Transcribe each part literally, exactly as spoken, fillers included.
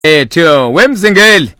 ethu wemzingeli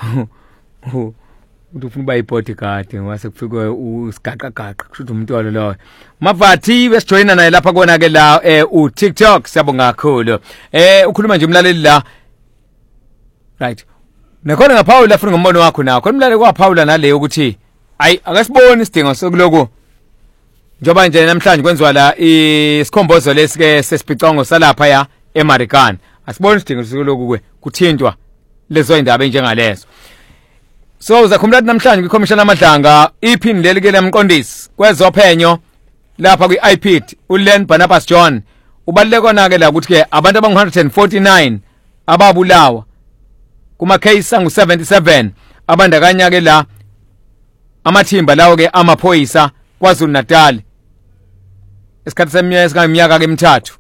uthi ufuna uba ibodyguard wase kufike usigaqa gaqa kusho umntwana loyo Mavathi besijoyina naye lapha kona ke la eh u TikTok siyabonga kakhulu eh ukhuluma nje umlaleli la right nakhona ngaPaula afuna ngombono wakho nawo khona umlaleli kwaPaula nale ukuthi ayi akasiboni isidingo sokuloko njoba nje namhlanje kwenziwa la isikhombozo lesike sesibhicongo salapha ya eMarikana asiboni isidingo sokuloko kwe kuthintwa lezo indaba enjengalezo. So uzakhumula namhlanje kwiCommission amadlanga iphini leli ke lemqondisi kwezophenyo lapha kwi-I P D uLen Barnabas John ubaluleke na ke la ukuthi ke abantu abangu one hundred forty-nine ababulawa kuma case angu seventy-seven abandakanya ke la amathimba lawo ke amaphoyisa kwaZulu Natal esikhathi seminyaka ngeminyaka ke emithathu.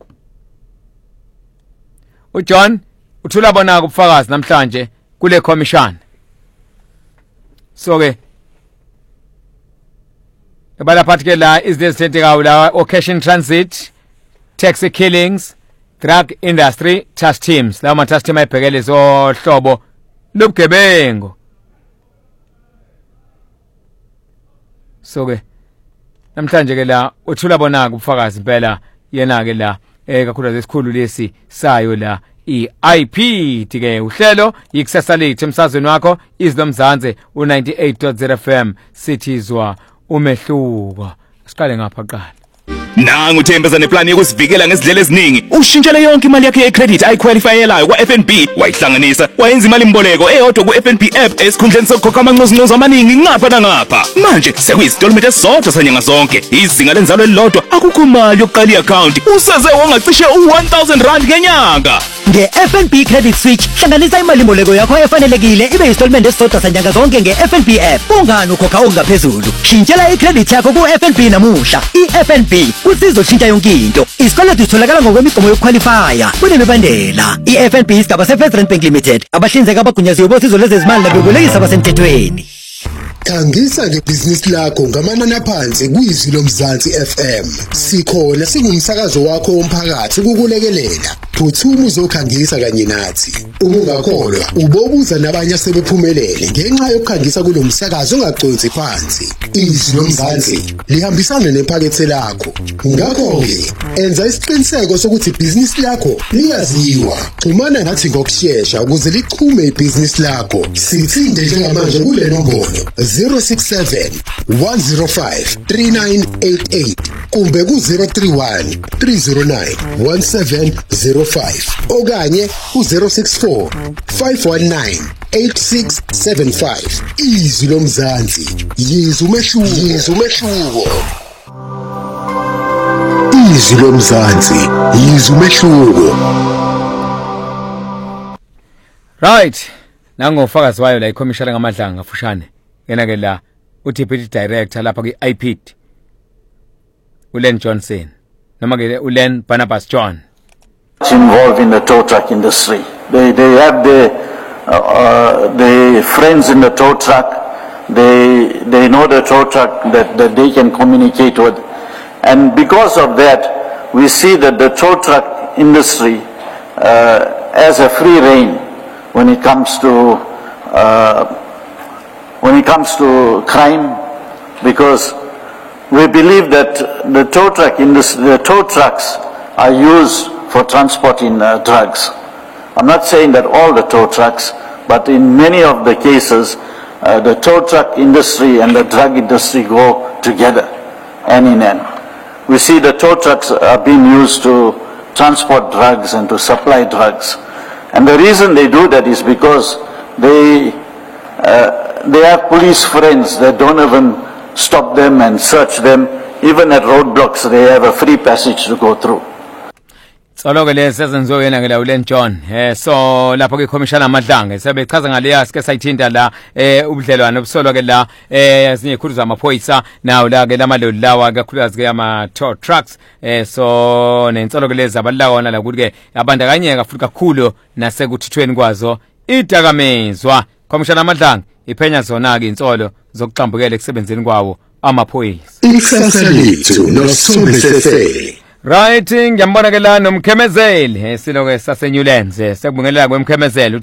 uJohn uthula bona kubufakazi namhlanje kule commission. So ke ebala phathi la is this senteka la occasion transit taxi killings drug industry task teams la ma task team ayibhekele zo hlobo lobugebengu. So ke namhlanje ke la uthula bona kubufakazi impela yena ke la eh kakhulu lesikhulu lesi sayo la i-I P D ke uhlelo ikusasa lethu emsazweni wakho izilomzanze u ninety-eight point zero F M sithizwa umehluko. Siqale ngapha qala. Nangu uThembeza neplan yokusivikela ngezindlela eziningi. Ushintshele yonke imali yakhe yecredit ayiqualifyelayo kwa F N B, wayihlanganisa, wayenza imali imboleko eyodwa ku F N B app esikhundleni sokukhokha amanqozinqozo amaningi ngapha nangapha. Manje sekuyisitolment esisodwa sanyanga zonke. Izinga lenzalo elilodwa akukho mali yokuqala i-account. Useze wangacishe u one thousand rand ngenyanga. Nge-F N B Credit Switch hlanganisa imali imboleko yakho efanelekile ibe yisitolment esisodwa sanyanga zonke nge-F N B app. Ungani ukhokha okungaphezulu. Shintshela i-credit yakho ku-F N B namuhla. I-F N B usizoshintsha yonke into. Isikweletu sitholakala ngokwemigomo yokuqualifya kunemibandela. I-F N B isigaba se-First Rand Bank Limited abahlinzeka abagunyaziwe bosizo lwezezimali nabebolekisi abasemthethweni. Khangisa ngebhizinisi lakho ngamanani aphansi kwiZwi loMzansi F M. Sikhona singumsakazo wakho womphakathi ukukulekelela. Phuthuma uzokhangisa kanye nathi. Ungakholwa ubobuza nabanye asebephumelele ngenxa yokukhangisa kulomsakazo ongagconsi phansi. iZwi loMzansi lihambisana nephakethe lakho. Ngakho ke enza isiqiniseko sokuthi ibhizinisi lakho liyaziwa. Xhumana nathi ngokusheshsha ukuze lichume ibhizinisi lakho. Sithinde njengamanje kule nombolo zero six seven one zero five three nine eight eight kumbe ku zero three one three zero nine one seven zero five okanye ku zero six four five one nine eight six seven five. iZwi loMzansi yizwe umehluko yizwe umehluko. iZwi loMzansi yizwe umehluko. Right nangofakazi wayo la iCommission ngamadlanga ngafushane yena ke la uDeputy Director lapha kwi-I P D uLen Johnson noma ke uLen Barnabas John involved in the tow truck industry. They they have the uh, uh, the friends in the tow truck. They they know the tow truck that, that they can communicate with, and because of that, we see that the tow truck industry uh, has a free rein when it comes to uh, when it comes to crime, because we believe that the tow truck industry, the tow trucks are used for transporting uh, drugs. I'm not saying that all the tow trucks, but in many of the cases, uh, the tow truck industry and the drug industry go together, hand in hand. We see the tow trucks are being used to transport drugs and to supply drugs. And the reason they do that is because they, uh, they have police friends that don't even stop them and search them. Even at roadblocks, they have a free passage to go through. Solo ke lesenzo yena ke la uLen John eh so lapho ke commission amadlanga sebechaza ngaleya sike sayithinta la eh ubudlelwane obusolo ke la eh ezinye ikhulu zamaphoyisa nawo la ke lamaloli lawa kakhulukazi ke ama tow trucks eh so nensolo ke lezi abalawona la ukuthi ke abandakanyeka futhi kakhulu nasekuthithweni kwazo idakamezwa. Commission amadlanga iphenya zona ke insolo zokuxambukela ekusebenzeni kwawo amaphoyisa. Ikusasa lethu noSithombe Sefele. Right ngiyambona ke la nomkhemezeli siloke saseNewlands sekubingelela kwemkhemezeli